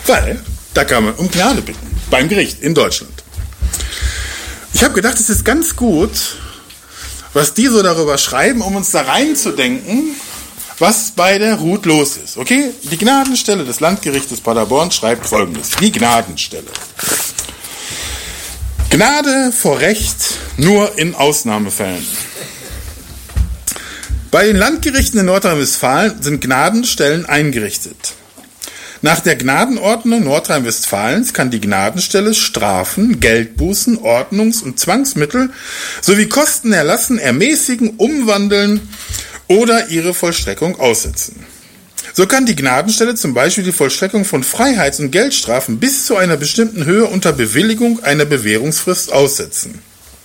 Weil da kann man um Gnade bitten, beim Gericht in Deutschland. Ich habe gedacht, es ist ganz gut, was die so darüber schreiben, um uns da reinzudenken, was bei der Ruth los ist. Okay? Die Gnadenstelle des Landgerichtes Paderborn schreibt Folgendes. Die Gnadenstelle. Gnade vor Recht nur in Ausnahmefällen. Bei den Landgerichten in Nordrhein-Westfalen sind Gnadenstellen eingerichtet. Nach der Gnadenordnung Nordrhein-Westfalens kann die Gnadenstelle Strafen, Geldbußen, Ordnungs- und Zwangsmittel sowie Kosten erlassen, ermäßigen, umwandeln oder ihre Vollstreckung aussetzen. So kann die Gnadenstelle zum Beispiel die Vollstreckung von Freiheits- und Geldstrafen bis zu einer bestimmten Höhe unter Bewilligung einer Bewährungsfrist aussetzen.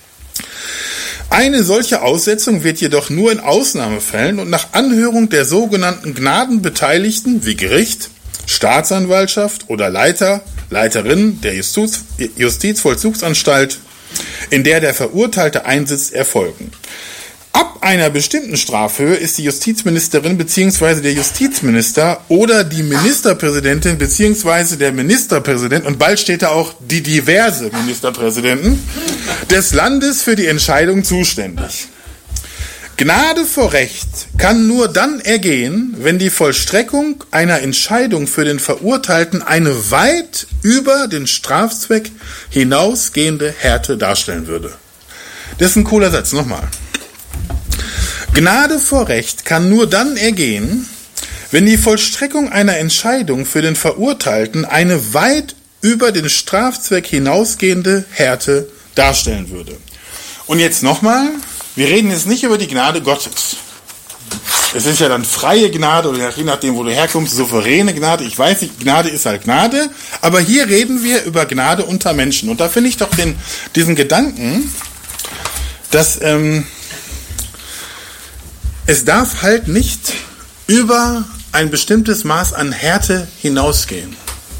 Eine solche Aussetzung wird jedoch nur in Ausnahmefällen und nach Anhörung der sogenannten Gnadenbeteiligten wie Gericht, Staatsanwaltschaft oder Leiterin der Justizvollzugsanstalt, in der der Verurteilte einsitzt, erfolgen. Ab einer bestimmten Strafhöhe ist die Justizministerin bzw. der Justizminister oder die Ministerpräsidentin bzw. der Ministerpräsident, und bald steht da auch die diverse Ministerpräsidenten, des Landes für die Entscheidung zuständig. Gnade vor Recht kann nur dann ergehen, wenn die Vollstreckung einer Entscheidung für den Verurteilten eine weit über den Strafzweck hinausgehende Härte darstellen würde. Das ist ein cooler Satz, nochmal. Gnade vor Recht kann nur dann ergehen, wenn die Vollstreckung einer Entscheidung für den Verurteilten eine weit über den Strafzweck hinausgehende Härte darstellen würde. Und jetzt nochmal, wir reden jetzt nicht über die Gnade Gottes. Es ist ja dann freie Gnade oder je nachdem, wo du herkommst, souveräne Gnade. Ich weiß nicht, Gnade ist halt Gnade, aber hier reden wir über Gnade unter Menschen. Und da finde ich doch diesen Gedanken, dass es darf halt nicht über ein bestimmtes Maß an Härte hinausgehen.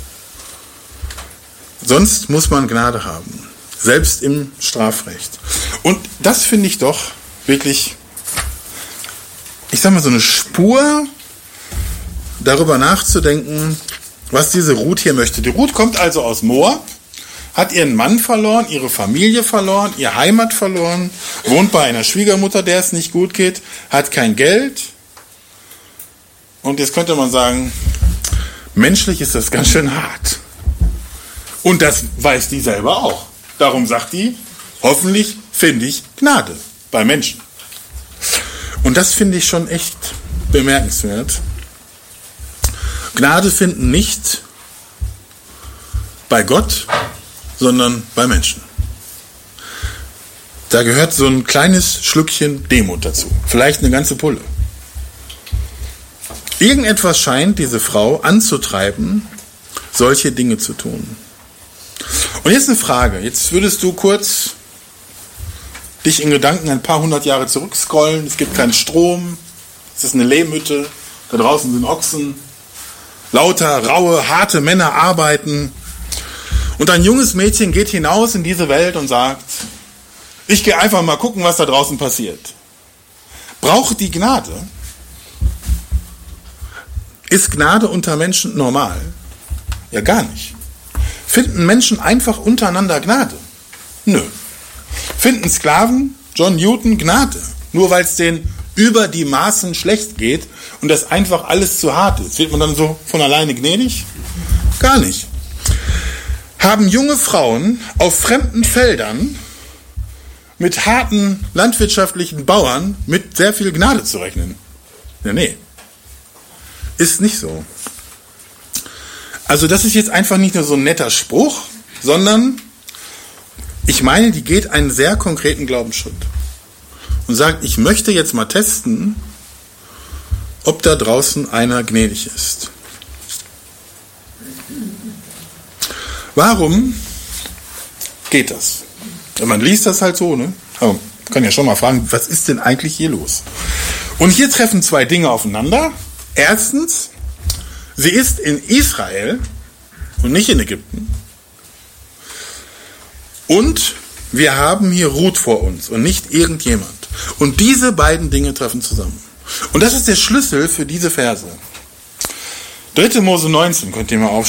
Sonst muss man Gnade haben, selbst im Strafrecht. Und das finde ich doch wirklich, ich sag mal, so eine Spur, darüber nachzudenken, was diese Ruth hier möchte. Die Ruth kommt also aus Moab, hat ihren Mann verloren, ihre Familie verloren, ihre Heimat verloren, wohnt bei einer Schwiegermutter, der es nicht gut geht, hat kein Geld. Und jetzt könnte man sagen, menschlich ist das ganz schön hart. Und das weiß die selber auch. Darum sagt die, hoffentlich finde ich Gnade bei Menschen. Und das finde ich schon echt bemerkenswert. Gnade finden nicht bei Gott, sondern bei Menschen. Da gehört so ein kleines Schlückchen Demut dazu. Vielleicht eine ganze Pulle. Irgendetwas scheint diese Frau anzutreiben, solche Dinge zu tun. Und jetzt eine Frage. Jetzt würdest du kurz dich in Gedanken ein paar hundert Jahre zurückscrollen. Es gibt keinen Strom. Es ist eine Lehmhütte. Da draußen sind Ochsen. Lauter, raue, harte Männer arbeiten. Und ein junges Mädchen geht hinaus in diese Welt und sagt, ich gehe einfach mal gucken, was da draußen passiert. Braucht die Gnade? Ist Gnade unter Menschen normal? Ja, gar nicht. Finden Menschen einfach untereinander Gnade? Nö. Finden Sklaven, John Newton, Gnade? Nur weil es denen über die Maßen schlecht geht und das einfach alles zu hart ist. Wird man dann so von alleine gnädig? Gar nicht. Haben junge Frauen auf fremden Feldern mit harten landwirtschaftlichen Bauern mit sehr viel Gnade zu rechnen? Ja, nee. Ist nicht so. Also das ist jetzt einfach nicht nur so ein netter Spruch, sondern ich meine, die geht einen sehr konkreten Glaubensschritt und sagt, ich möchte jetzt mal testen, ob da draußen einer gnädig ist. Warum geht das? Man liest das halt so, ne? Aber man kann ja schon mal fragen, was ist denn eigentlich hier los? Und hier treffen zwei Dinge aufeinander. Erstens, sie ist in Israel und nicht in Ägypten. Und wir haben hier Ruth vor uns und nicht irgendjemand. Und diese beiden Dinge treffen zusammen. Und das ist der Schlüssel für diese Verse. 3. Mose 19 könnt ihr mal aufschreiben.